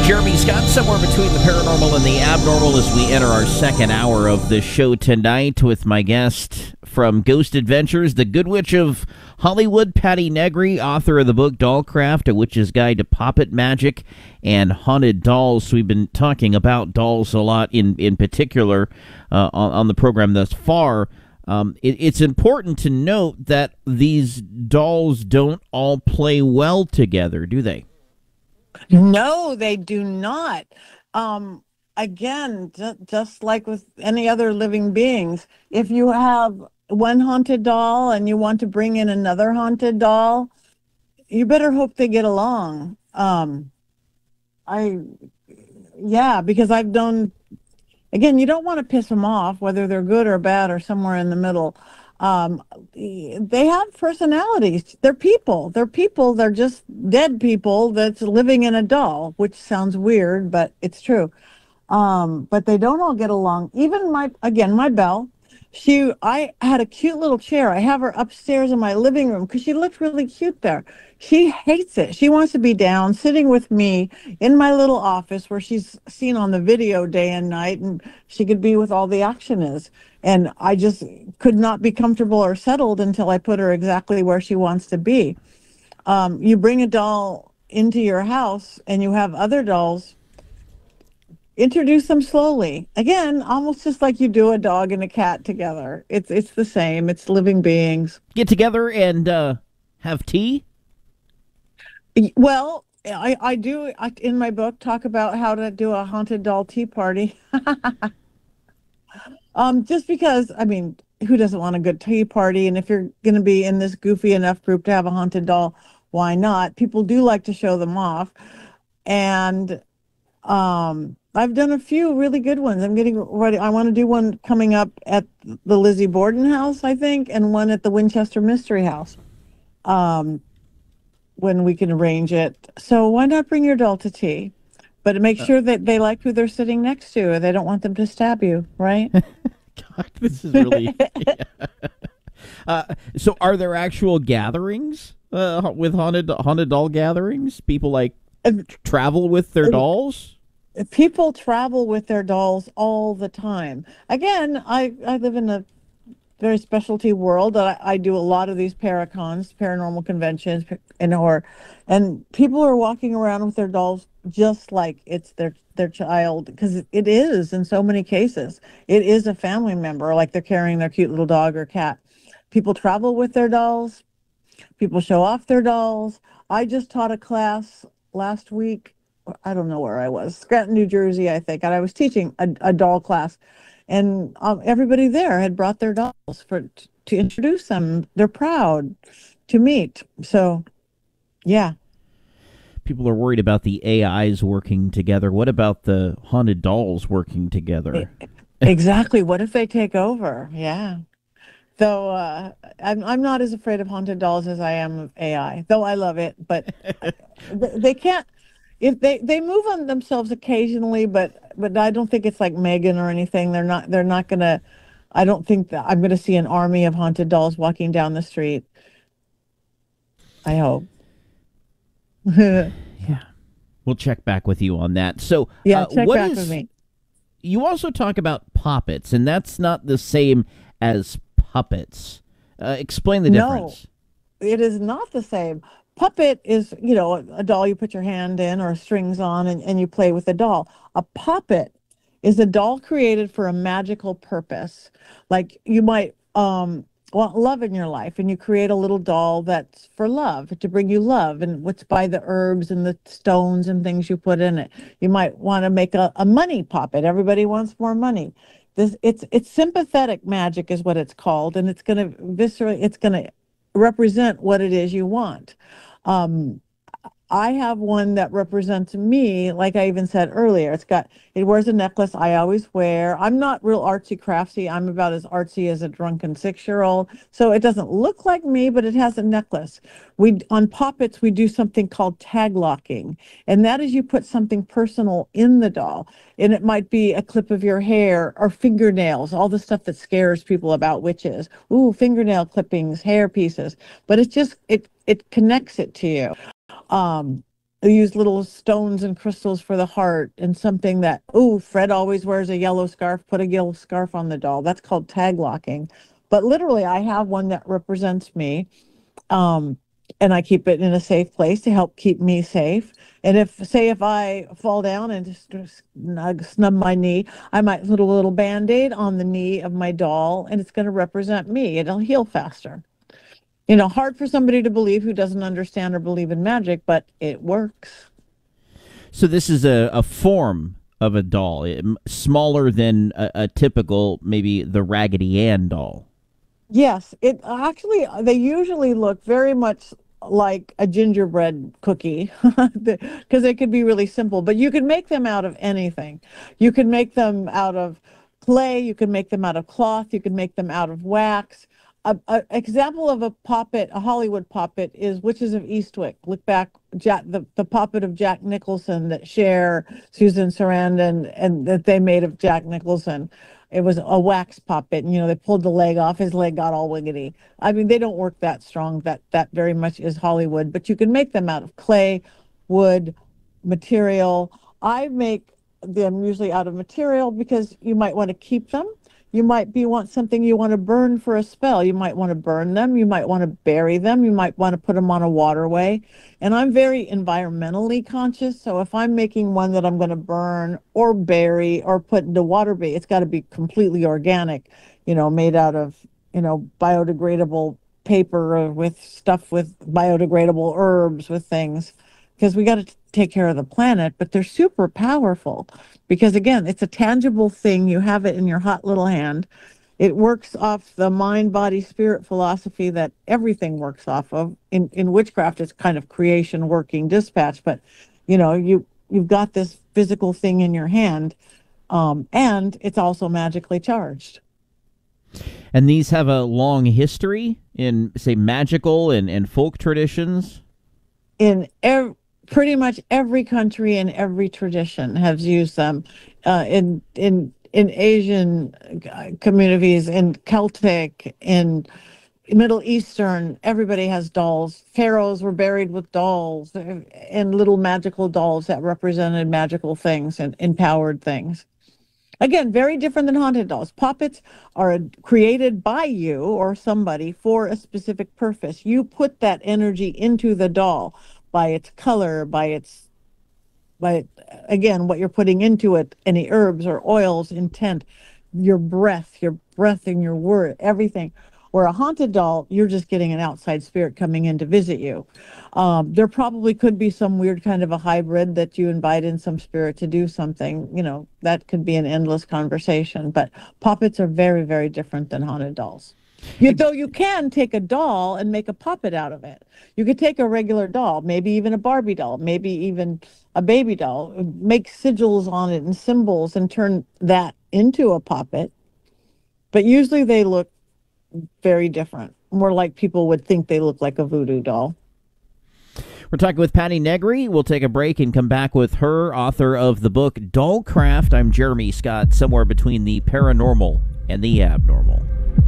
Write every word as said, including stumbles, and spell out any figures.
Jeremy Scott, somewhere between the paranormal and the abnormal as we enter our second hour of the show tonight with my guest from Ghost Adventures, the Good Witch of Hollywood, Patti Negri, author of the book Dollcraft, A Witch's Guide to Poppet Magic and Haunted Dolls. So we've been talking about dolls a lot in, in particular uh, on, on the program thus far. Um, it, it's important to note that these dolls don't all play well together, do they? No, they do not. Um, again, ju- just like with any other living beings, if you have one haunted doll and you want to bring in another haunted doll, you better hope they get along. Um, I, yeah, because I've done, again, you don't want to piss them off, whether they're good or bad or somewhere in the middle. Um, they have personalities. They're people. They're people. They're just dead people that's living in a doll, which sounds weird, but it's true. Um, but they don't all get along. Even my, again, my Belle, she, I had a cute little chair. I have her upstairs in my living room because she looked really cute there. She hates it. She wants to be down, sitting with me in my little office where she's seen on the video day and night, and she could be with all the action is. And I just could not be comfortable or settled until I put her exactly where she wants to be. Um, you bring a doll into your house and you have other dolls, introduce them slowly. Again, almost just like you do a dog and a cat together. It's it's the same. It's living beings. Get together and uh, have tea? Well, I, I do, I, in my book, talk about how to do a haunted doll tea party. Um, just because, I mean, who doesn't want a good tea party? And if you're going to be in this goofy enough group to have a haunted doll, why not? People do like to show them off. And um, I've done a few really good ones. I'm getting ready. I want to do one coming up at the Lizzie Borden house, I think, and one at the Winchester Mystery House um, when we can arrange it. So why not bring your doll to tea? But make sure that they like who they're sitting next to. They don't want them to stab you, right? God, this is really... yeah. uh, so are there actual gatherings uh, with haunted haunted doll gatherings? People like travel with their dolls? People travel with their dolls all the time. Again, I, I live in a very specialty world. I, I do a lot of these paracons, paranormal conventions, and or, and people are walking around with their dolls just like it's their their child, because it is in so many cases. It is a family member, like they're carrying their cute little dog or cat. People travel with their dolls. People show off their dolls. I just taught a class last week. I don't know where I was, Scranton, New Jersey, I think, and I was teaching a, a doll class. And um, everybody there had brought their dolls for to introduce them. They're proud to meet. So, yeah. People are worried about the A Is working together. What about the haunted dolls working together? Exactly. What if they take over? Yeah. Though uh, I'm I'm not as afraid of haunted dolls as I am of A I. Though I love it, but they can't. If they, they move on themselves occasionally, but but I don't think it's like Megan or anything. They're not they're not gonna. I don't think that I'm gonna see an army of haunted dolls walking down the street. I hope. Yeah, we'll check back with you on that. So yeah, uh, check what back is, with me. You also talk about poppets, and that's not the same as puppets. Uh, explain the difference. No, it is not the same. Puppet is, you know, a, a doll you put your hand in or strings on and, and you play with the doll. A puppet is a doll created for a magical purpose. Like you might um, want love in your life and you create a little doll that's for love, to bring you love, and what's by the herbs and the stones and things you put in it. You might want to make a, a money puppet. Everybody wants more money. This it's it's sympathetic magic is what it's called, and it's going to viscerally, it's going to represent what it is you want. Um, I have one that represents me, like I even said earlier. It's got, it wears a necklace I always wear. I'm not real artsy craftsy. I'm about as artsy as a drunken six-year-old. So it doesn't look like me, but it has a necklace. We, on Poppets, we do something called tag locking. And that is you put something personal in the doll. And it might be a clip of your hair or fingernails, all the stuff that scares people about witches. Ooh, fingernail clippings, hair pieces. But it's just, it, it connects it to you. Um, They use little stones and crystals for the heart, and something that, oh, Fred always wears a yellow scarf, put a yellow scarf on the doll. That's called tag locking. But literally, I have one that represents me. Um, and I keep it in a safe place to help keep me safe. And if, say, if I fall down and just snug, snub my knee, I might put a little Band-Aid on the knee of my doll, and it's going to represent me. It'll heal faster. You know, hard for somebody to believe who doesn't understand or believe in magic, but it works. So this is a, a form of a doll, it, smaller than a, a typical, maybe the Raggedy Ann doll. Yes, it actually, they usually look very much like a gingerbread cookie because they could be really simple, but you can make them out of anything. You can make them out of clay, you can make them out of cloth, you can make them out of wax. An example of a puppet, a Hollywood puppet, is Witches of Eastwick. Look back, Jack, the, the puppet of Jack Nicholson that Cher, Susan Sarandon, and that they made of Jack Nicholson. It was a wax puppet, and you know they pulled the leg off. His leg got all wiggity. I mean, they don't work that strong. That that very much is Hollywood, but you can make them out of clay, wood, material. I make them usually out of material because you might want to keep them. You might be want something you want to burn for a spell. You might want to burn them. You might want to bury them. You might want to put them on a waterway. And I'm very environmentally conscious. So if I'm making one that I'm going to burn or bury or put into water bay, it's got to be completely organic, you know, made out of, you know, biodegradable paper or with stuff with biodegradable herbs with things. Because we got to take care of the planet, but they're super powerful because, again, it's a tangible thing. You have it in your hot little hand. It works off the mind, body, spirit philosophy that everything works off of. In, in witchcraft, it's kind of creation, working, dispatch, but, you know, you, you've got this physical thing in your hand, um, and it's also magically charged. And these have a long history in, say, magical and, and folk traditions? In every... Pretty much every country and every tradition has used them. Uh, in in in Asian communities, in Celtic, in Middle Eastern, everybody has dolls. Pharaohs were buried with dolls and little magical dolls that represented magical things and empowered things. Again, very different than haunted dolls. Puppets are created by you or somebody for a specific purpose. You put that energy into the doll by its color, by its, by, again, what you're putting into it, any herbs or oils, intent, your breath, your breath and your word, everything. Where a haunted doll, you're just getting an outside spirit coming in to visit you. Um, there probably could be some weird kind of a hybrid that you invite in some spirit to do something. You know, that could be an endless conversation. But puppets are very, very different than haunted dolls. You, though you can take a doll and make a puppet out of it. You could take a regular doll, maybe even a Barbie doll, maybe even a baby doll, make sigils on it and symbols and turn that into a puppet. But usually they look very different, more like people would think they look like a voodoo doll. We're talking with Patti Negri. We'll take a break and come back with her, author of the book Dollcraft. I'm Jeremy Scott, somewhere between the paranormal and the abnormal.